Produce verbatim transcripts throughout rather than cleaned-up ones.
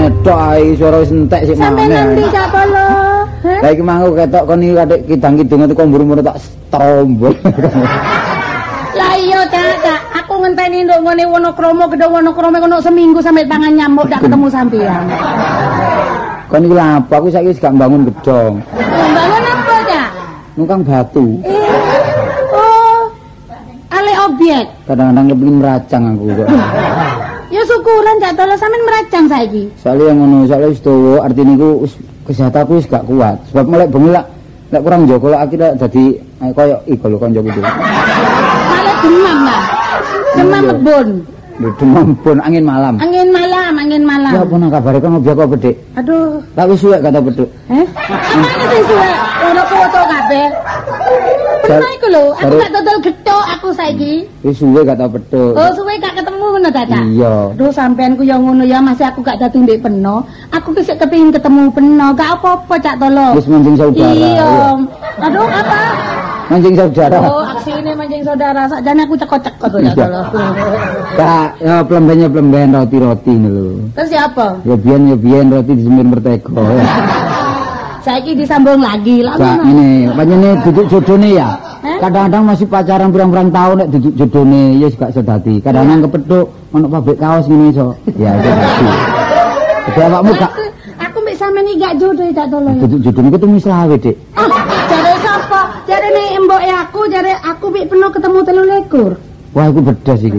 suarane tok ae, suara wis entek sik maneh. Sampe nanti Cak Tolo? Lah iki mangko ketok kon iki kadek kidang-kidung teko mburu-mburu tak strombol. Lah iya Cak, Cak, aku ngenteni nduk ngene Wonokromo, gedhe Wonokromo kono seminggu sampe pangan nyamuk dak ketemu sampean. Kon iki lha apa aku saiki wis gak bangun gedhong. Bangun apa, Cak? Nungkang batu. Oh. Ale objek. Kadang-kadang kepengin meracang aku kok. Ya syukuran Cak Tolo sampean meracang saiki. Soale yang ngono, soale wis tuwa, artine iku wis kesehatanku wis gak kuat. Sebab melek bengi lak lek kurang njogo lak akhirnya dadi koyo iku lho kanca kudu. Malah demam lah. Demam kebon. Lho demam pun angin malam. Angin malam, angin malam. Ya apa nang kabare kon obi apa bedhik? Aduh. Tak wis suwek kata bedhik. Heh? Amane sing suwek ora foto kabeh. Bener iku lho, aku gak dodol gethuk aku saiki. Wis suwe gak tau bedhik. Oh, suwe gak ketemu ngono ta, Cak? Iya. Aduh, sampean ku ya ngono ya, masih aku gak dadi ndek Peno. Aku ki sik kepengin ketemu Peno, gak apa-apa Cak Tolo. Wis mancing saudara. Iya. Aduh, apa? Mancing saudara. Oh, aksine mancing saudara. Sakjane aku cekot-cekot to Cak Tolo. Kak, ya plembennya plemben roti-roti ini lho. Terus siapa? Ya biyen ya biyen roti disemir mertego. Saiki disambung lagi lah. Kak, ini panjene duduk jodone ya. Kadang-kadang masih pacaran berang-berang tahun nek duduk jodone ya gak iso dadi. Kadang-kadang kepethuk ono pabrik kaos ngene iso. Ya iso dadi. Jadi awakmu gak aku mbek sampean iki gak jodoh Cak Tolo. duduk jodone ku tumis lawe, Dik. Ah, jare sapa? Jare nek mbok aku, jare aku mbek Peno ketemu telu likur. Wah, iku bedas iki.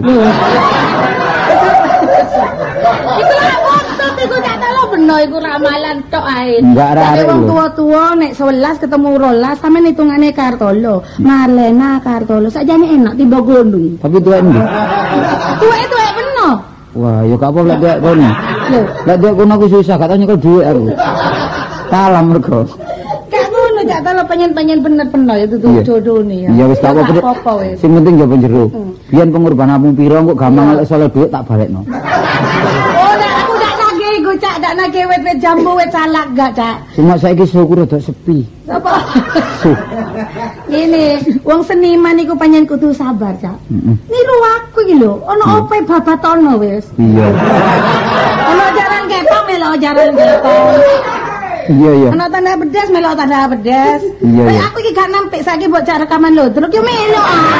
Iku lak foto iku Cak Tolo Peno iku ramalan tok ae. Enggak arek wong lho. tua-tua nek sebelas ketemu rolas sampean hitungane Kartolo. Marlena Kartolo sakjane enak tiba gondung. Tapi tuwek ndi? Tuwek-tuwek Peno. Wah, ya gak apa lek tuwek kono. Lho, Lek tuwek kono aku susah, gak tau nyekel dhuwit aku. Kalam mergo. gak ngono Cak Tolo penyen-penyen bener Peno ya tutu Iya. jodone ya. Iya wis gak apa-apa. Dik. apa wis. Sing penting jaba jero. Biyen pengorbananmu piro kok gampang lek soal dhuwit tak balekno. Oh, nek aku gak nagih iku Cak, gak nagih wit-wit jambu wit salak gak Cak. Cuma saiki syukur rada sepi. Apa? Ini wong seniman iku panjen kudu sabar, Cak. Heeh. Niru aku iki lho, ana opo babatono wis. Iya. Ana jaran kepong melo jaran kepong. Iya iya. Ana tanda bedas melo tanda bedas. Iya, Kayak iya. aku iki gak nampik saiki mbok cak rekaman lho, terus yo melo.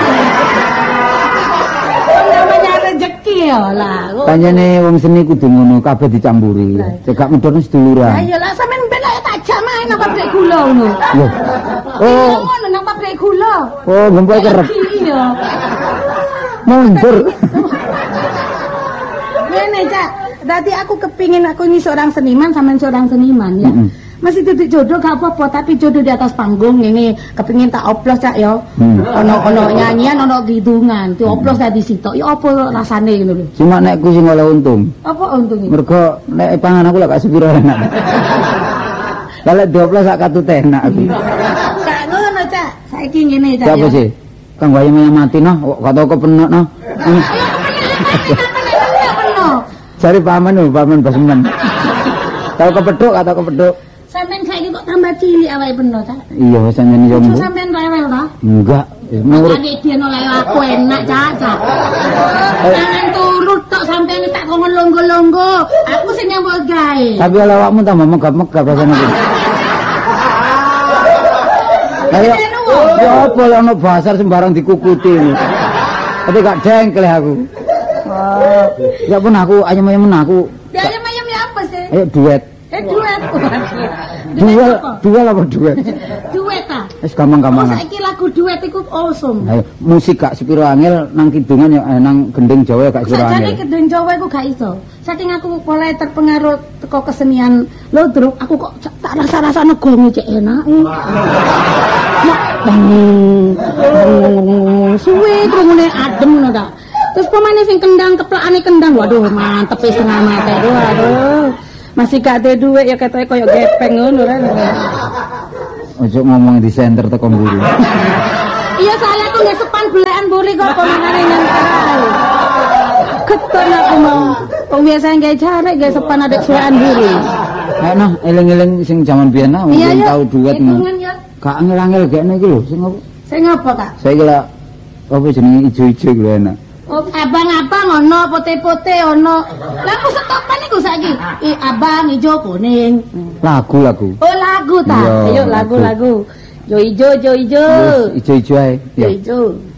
Namanya rezeki ya lah. Panjene wong seni kudu ngono, kabeh dicampuri. Cekak medhone seduluran. Ayo lah sampean ben ayo tak jak main nang pabrik gula ngono. Lho. Oh, ngono nang pabrik gula. oh gempol kerep. Iya. Mundur. Ngene Cak, dadi aku kepingin aku ini seorang seniman sampean seorang seniman ya. Mm-mm. Masih duduk jodoh gak apa-apa, tapi jodoh di atas panggung ini kepingin tak oplos Cak ya. Hmm. Ono ono nyanyian, ono kidungan, di oplos tadi sitok. Ya apa rasane ngono lho. Cuma nek ku sing oleh untung. Apa untungnya? Mergo nek pangan aku lek gak sepiro enak. Lah lek dioplos sak katut enak aku. Gak ngono Cak, saiki ngene Cak. Siapa sih? Kang bayang yang mati noh, gak tau kepenak noh. Cari paman lho, paman basmen. Tahu kepethuk atau kepethuk? Sampeyan saiki kok tambah cilik awake Peno Cak. Iya, wis nyanyi yo. Ojo sampeyan rewel ta? Enggak, ngurut. Makane biyen oleh aku enak Cak, Cak. Jangan turut tok sampeyan tak kongkon longgo-longgo. Aku sing nyambut gawe. Tapi oleh awakmu tambah megap-megap rasane iki. Ayo, ya apa lek ono basar sembarang dikukuti ini. Tapi gak dengkel aku. Wah, ya pun aku ayam-ayam aku. Ya ayam-ayam ya apa sih? Ayo duet. Eh duet. Duel, duel apa duet? Duet ta? Wis gampang-gampang. Oh, saiki lagu duet iku awesome. Ayo, musik gak sepiro angel nang kidungan ya eh, nang gending Jawa ya gak sepiro Sajane angel. kedeng Jawa iku gak iso. Saking aku mulai terpengaruh teko kesenian lodruk, aku kok tak rasa-rasane gonge cek enake. Ya, suwe krungune adem ngono ta. Terus pemane sing kendang keplakane kendang, waduh mantep e setengah mate. Waduh. Masih gak ada duit ya ketoke koyo gepeng ngono ra. Ojo ngomong di center teko mburi. Iya saya tuh nggak sepan belahan buri kok konangan yang tahu. Keton aku mau. Kok biasa nggak cari nggak sepan ada suaan buri. Ayo noh, eling-eling sing jaman biyen nah, wong Iya ya. tau duet no. Hitungan ya. Gak angel-angel kene iki lho sing apa? Saya ngapa kak? Saya kira apa jenenge ijo-ijo iku enak. Abang-abang ono, putih-putih ono. Lah kok setopan iku saiki? Abang ijo kuning. Lagu-lagu. Oh, lagu ta? Ayo lagu-lagu. Jo ijo, jo ijo. Ijo-ijo ae. Jo ijo.